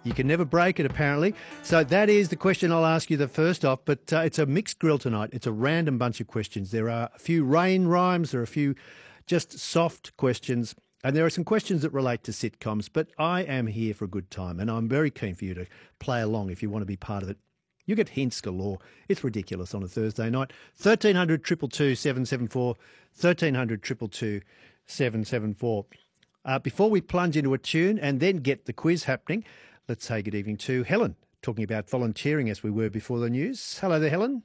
You can never break it, apparently. So that is the question I'll ask you the first off, but it's a mixed grill tonight. It's a random bunch of questions. There are a few rain rhymes, there are a few just soft questions, and there are some questions that relate to sitcoms, but I am here for a good time, and I'm very keen for you to play along if you want to be part of it. You get hints galore. It's ridiculous on a Thursday night. 1300 222 774, 1300 222 774. Before we plunge into a tune and then get the quiz happening, let's say good evening to Helen, talking about volunteering as we were before the news. Hello there, Helen.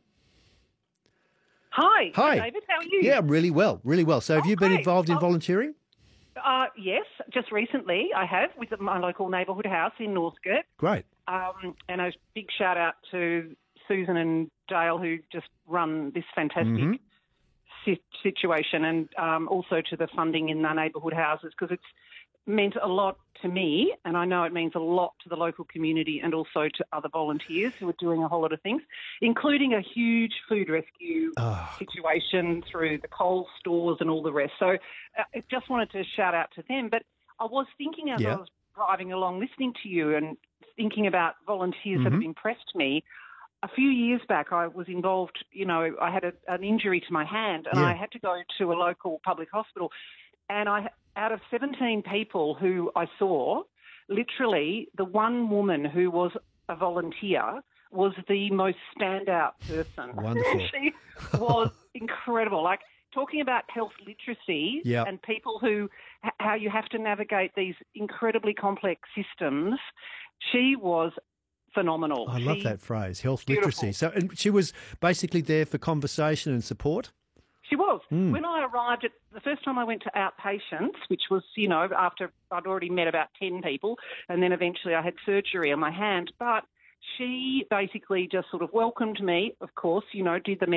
Hi. Hi. David. How are you? Yeah, really well, really well. So have you been great. involved in volunteering? Yes, just recently I have with my local neighbourhood house in Northcote. Great. And a big shout out to Susan and Dale who just run this fantastic situation, and also to the funding in the neighbourhood houses, because it's meant a lot to me, and I know it means a lot to the local community and also to other volunteers who are doing a whole lot of things, including a huge food rescue situation through the Coles stores and all the rest. So I just wanted to shout out to them. But I was thinking as I was driving along listening to you and thinking about volunteers that have impressed me. A few years back, I was involved, I had an injury to my hand, and I had to go to a local public hospital. And out of 17 people who I saw, literally the one woman who was a volunteer was the most standout person. Wonderful. She was incredible. Like, talking about health literacy and people how you have to navigate these incredibly complex systems, she was phenomenal. I love that phrase, health literacy. So, and she was basically there for conversation and support? She was. When I arrived, the first time I went to outpatients, which was, after I'd already met about 10 people, and then eventually I had surgery on my hand, but she basically just sort of welcomed me, of course, did the